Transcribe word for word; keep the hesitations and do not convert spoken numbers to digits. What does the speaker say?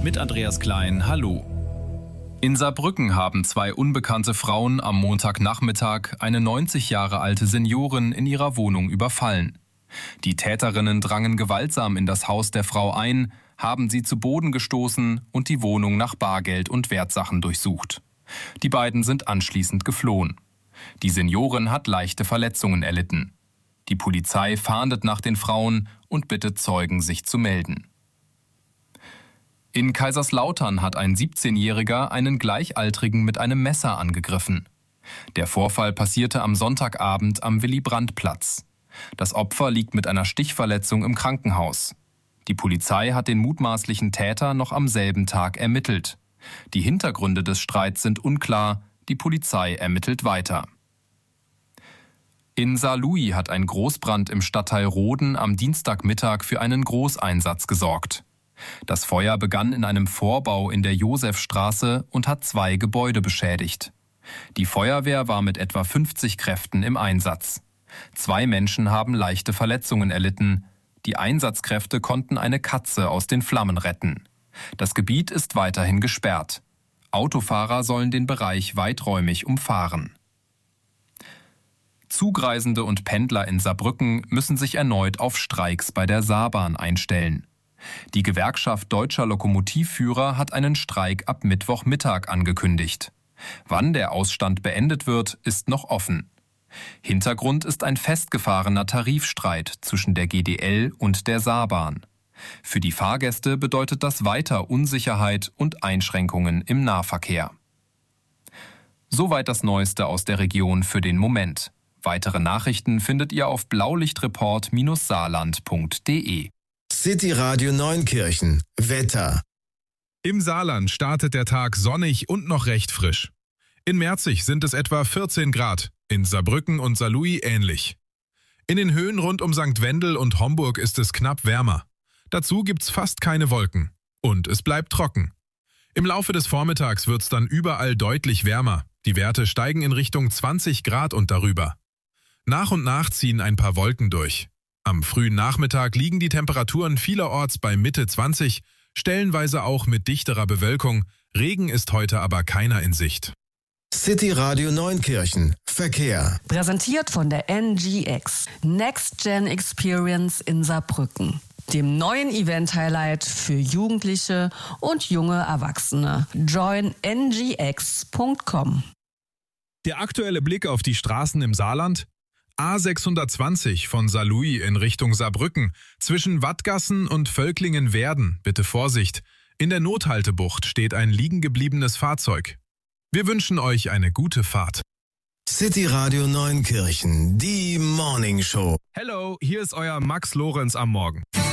mit Andreas Klein. Hallo. In Saarbrücken haben zwei unbekannte Frauen am Montagnachmittag eine neunzig Jahre alte Seniorin in ihrer Wohnung überfallen. Die Täterinnen drangen gewaltsam in das Haus der Frau ein, haben sie zu Boden gestoßen und die Wohnung nach Bargeld und Wertsachen durchsucht. Die beiden sind anschließend geflohen. Die Seniorin hat leichte Verletzungen erlitten. Die Polizei fahndet nach den Frauen und bittet Zeugen, sich zu melden. In Kaiserslautern hat ein siebzehnjähriger einen Gleichaltrigen mit einem Messer angegriffen. Der Vorfall passierte am Sonntagabend am Willy-Brandt-Platz. Das Opfer liegt mit einer Stichverletzung im Krankenhaus. Die Polizei hat den mutmaßlichen Täter noch am selben Tag ermittelt. Die Hintergründe des Streits sind unklar, die Polizei ermittelt weiter. In Saarlouis hat ein Großbrand im Stadtteil Roden am Dienstagmittag für einen Großeinsatz gesorgt. Das Feuer begann in einem Vorbau in der Josefstraße und hat zwei Gebäude beschädigt. Die Feuerwehr war mit etwa fünfzig Kräften im Einsatz. Zwei Menschen haben leichte Verletzungen erlitten. Die Einsatzkräfte konnten eine Katze aus den Flammen retten. Das Gebiet ist weiterhin gesperrt. Autofahrer sollen den Bereich weiträumig umfahren. Zugreisende und Pendler in Saarbrücken müssen sich erneut auf Streiks bei der Saarbahn einstellen. Die Gewerkschaft Deutscher Lokomotivführer hat einen Streik ab Mittwochmittag angekündigt. Wann der Ausstand beendet wird, ist noch offen. Hintergrund ist ein festgefahrener Tarifstreit zwischen der G D L und der Saarbahn. Für die Fahrgäste bedeutet das weiter Unsicherheit und Einschränkungen im Nahverkehr. Soweit das Neueste aus der Region für den Moment. Weitere Nachrichten findet ihr auf blaulichtreport Bindestrich saarland Punkt de. City Radio Neunkirchen. Wetter. Im Saarland startet der Tag sonnig und noch recht frisch. In Merzig sind es etwa vierzehn Grad, in Saarbrücken und Saarlouis ähnlich. In den Höhen rund um Sankt Wendel und Homburg ist es knapp wärmer. Dazu gibt's fast keine Wolken. Und es bleibt trocken. Im Laufe des Vormittags wird's dann überall deutlich wärmer. Die Werte steigen in Richtung zwanzig Grad und darüber. Nach und nach ziehen ein paar Wolken durch. Am frühen Nachmittag liegen die Temperaturen vielerorts bei Mitte zwanzig, stellenweise auch mit dichterer Bewölkung. Regen ist heute aber keiner in Sicht. City Radio Neunkirchen. Verkehr. Präsentiert von der N G X. Next Gen Experience in Saarbrücken. Dem neuen Event-Highlight für Jugendliche und junge Erwachsene. join n g x punkt com. Der aktuelle Blick auf die Straßen im Saarland: A sechshundertzwanzig von Saarlouis in Richtung Saarbrücken. Zwischen Wattgassen und Völklingen-Werden, bitte Vorsicht. In der Nothaltebucht steht ein liegengebliebenes Fahrzeug. Wir wünschen euch eine gute Fahrt. City Radio Neunkirchen, die Morning Show. Hello, hier ist euer Max Lorenz am Morgen.